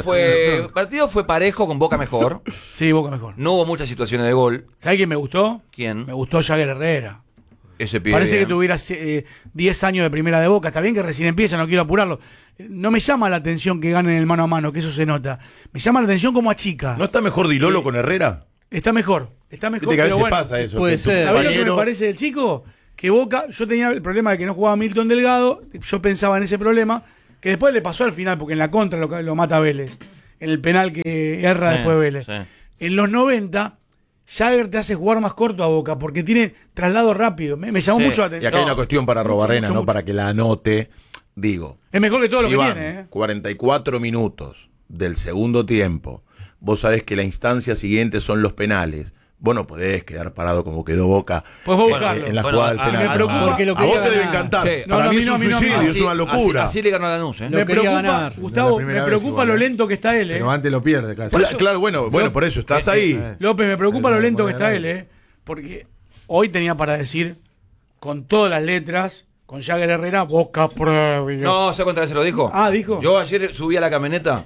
S4: fue parejo, con Boca mejor.
S6: Sí, Boca mejor.
S4: No hubo muchas situaciones de gol.
S6: ¿Sabés quién me gustó?
S4: ¿Quién?
S6: Me gustó Jagger Herrera.
S4: ese pibe.
S6: Parece que tuviera 10 años de primera de Boca. Está bien que recién empieza, no quiero apurarlo. No me llama la atención que ganen el mano a mano, que eso se nota. Me llama la atención como a chica.
S5: ¿No está mejor Di Lolo con Herrera?
S6: Está mejor. Viste
S5: que a veces pasa eso.
S7: Puede ser.
S6: ¿Sabés lo que me parece del chico? Que Boca, yo tenía el problema de que no jugaba Milton Delgado, yo pensaba en ese problema, que después le pasó al final, porque en la contra lo mata Vélez, en el penal que erra después Vélez. Sí. En los 90, Jagger te hace jugar más corto a Boca, porque tiene traslado rápido, me llamó mucho la atención.
S5: Y acá hay una cuestión para Robarrena, no para que la anote, digo.
S6: Es mejor que todo lo que tiene.
S5: 44 minutos del segundo tiempo, vos sabés que la instancia siguiente son los penales. Vos no podés quedar parado como quedó Boca en la jugada del penal.
S6: Me preocupa,
S5: porque a vos te debe encantar.
S4: Sí.
S5: Para mí es un suicidio, es una locura.
S4: Así le ganó a Lanús.
S6: Me preocupa, Gustavo, me preocupa lo lento que está él.
S8: Pero antes lo pierde casi.
S5: Claro, bueno, por eso estás ahí.
S6: López, me preocupa lo lento que está él, porque hoy tenía para decir, con todas las letras, con Jagger Herrera, Boca previo.
S4: No, ¿sabes cuántas veces lo dijo?
S6: Dijo.
S4: Yo ayer subí a la camioneta.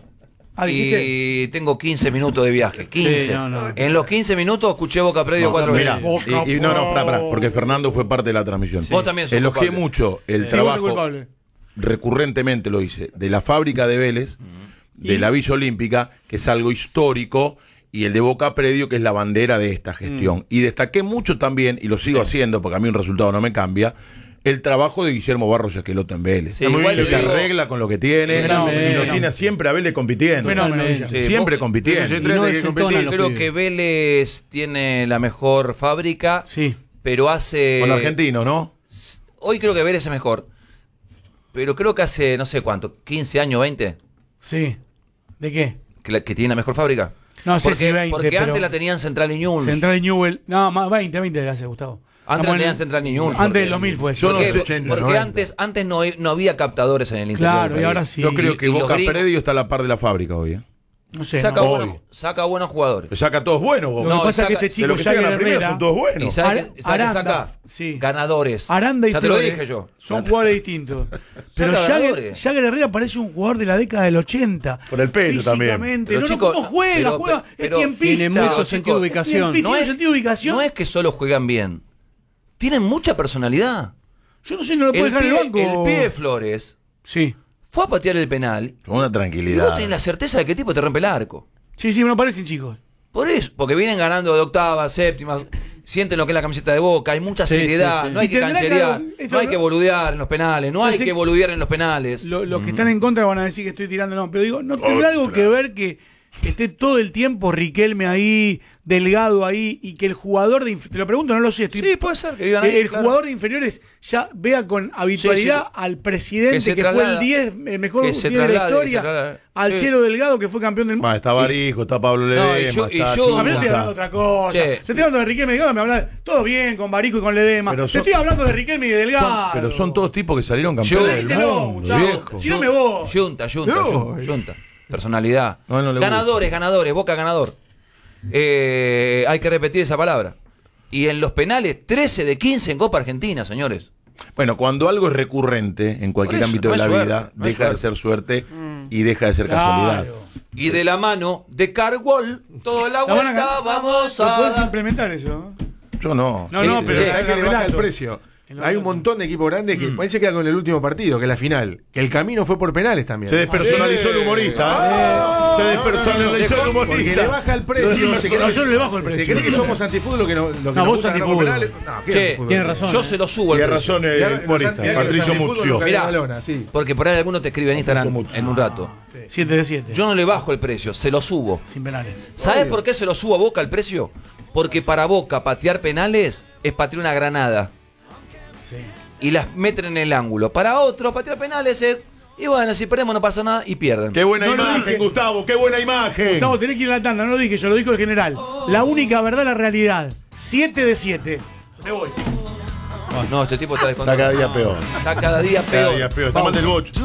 S4: Y tengo 15 minutos de viaje. 15. Sí, en los 15 minutos escuché Boca Predio 4 veces.
S5: Pará, porque Fernando fue parte de la transmisión.
S4: Sí. Vos también sos
S5: Elogié
S4: culpable.
S5: Mucho el trabajo. Recurrentemente lo hice. De la fábrica de Vélez, de la Villa Olímpica, que es algo histórico, y el de Boca Predio, que es la bandera de esta gestión. Y destaqué mucho también, y lo sigo haciendo, porque a mí un resultado no me cambia, el trabajo de Guillermo Barros y Esqueloto en Vélez.
S4: Sí,
S5: que se arregla con lo que tiene y lo tiene siempre a Vélez compitiendo. Siempre compitiendo.
S4: Creo que Vélez tiene la mejor fábrica, pero hace...
S5: Con argentino, ¿no?
S4: Hoy creo que Vélez es mejor, pero creo que hace, no sé cuánto, 15 años, 20.
S6: Sí. ¿De qué?
S4: Que tiene la mejor fábrica.
S6: No sé si 20,
S4: porque antes la tenían Central y Newell's.
S6: Central y Newell's. No, más 20 le hace, Gustavo.
S4: Antes la tenían Central y Newell's.
S6: Antes del 2000 fue eso.
S4: Porque antes no había captadores en el interior.
S6: Claro, y ahora sí.
S5: Yo creo que Boca Predio está a la par de la fábrica hoy.
S6: No sé.
S4: Saca buenos jugadores.
S5: Saca todos buenos.
S6: Lo que pasa es que este chico Jagger Herrera
S5: son todos buenos.
S4: ¿Y saca ganadores.
S6: Aranda y
S4: ya
S6: Flores
S4: te lo dije yo.
S6: Son jugadores distintos. Pero Jagger Herrera parece un jugador de la década del 80.
S5: Por el pelo también.
S6: ¿Cómo juega? Es quien pista.
S7: Tiene mucho sentido de ubicación.
S4: No es que solo juegan bien. Tienen mucha personalidad.
S6: Yo no sé, no lo puede dejar en el banco.
S4: El pibe Flores fue a patear el penal.
S5: Con una tranquilidad.
S4: Y vos tenés la certeza de que tipo te rompe el arco.
S6: Sí, me lo parecen, chicos.
S4: Por eso, porque vienen ganando de octava, séptima, sienten lo que es la camiseta de Boca, hay mucha seriedad, no hay que cancherear, no hay que boludear en los penales, no hay que boludear en los penales.
S6: Los que están en contra van a decir que estoy tirando, no, pero digo, ¿no tendrá algo que ver que esté todo el tiempo Riquelme ahí, Delgado ahí, y que el jugador te lo pregunto, no lo sé,
S4: sí, puede ser que vivan ahí,
S6: el jugador de inferiores ya vea con habitualidad al presidente que fue el 10, el mejor 10 de la historia, al Chelo Delgado que fue campeón del mundo.
S5: Está Barijo, está Pablo Ledesma,
S6: a mí estoy hablando de otra cosa. Le estoy hablando de Riquelme y Delgado, me habla todo bien con Barijo y con Ledesma. Le estoy hablando de Riquelme y Delgado.
S5: Pero son todos tipos que salieron campeones del mundo.
S6: Si no me voy.
S4: Junta. Personalidad. Ganadores, Boca ganador. Hay que repetir esa palabra. Y en los penales, 13 de 15 en Copa Argentina, señores.
S5: Bueno, cuando algo es recurrente en cualquier ámbito de la vida, deja de ser suerte y deja de ser casualidad.
S4: Y de la mano de Cargol, toda la vuelta vamos a...
S6: ¿Puedes implementar eso?
S5: Yo no.
S8: No, pero hay que le baja el precio. Hay un montón de equipos grandes que parece que queda con el último partido, que es la final. Que el camino fue por penales también.
S5: Se despersonalizó el humorista. Se despersonalizó el humorista.
S8: Porque le baja el precio.
S6: Yo no le bajo el precio.
S8: Se cree que somos antifútbol lo que nos
S6: vos antifútbol.
S4: Tiene razón. Yo se lo subo al precio.
S5: Tiene razón el humorista. Patricio Muccio.
S4: Mirá, porque por ahí alguno te escribe en Instagram en un rato.
S6: 7 de 7.
S4: Yo no le bajo el precio, se lo subo.
S6: Sin penales.
S4: ¿Sabes por qué se lo subo a Boca el precio? Porque para Boca patear penales es patear una granada. Y las meten en el ángulo. Para otros, patear penales es... Y bueno, si perdemos no pasa nada y pierden.
S5: ¡Qué buena imagen, Gustavo! ¡Qué buena imagen!
S6: Gustavo, tenés que ir a la tanda, no lo dije yo, lo dijo el general. La única verdad, la realidad. 7 de 7. Me voy.
S4: No, este tipo está descontrolado.
S5: Está cada día peor.
S4: Está cada día peor.
S5: Está mal del bocho.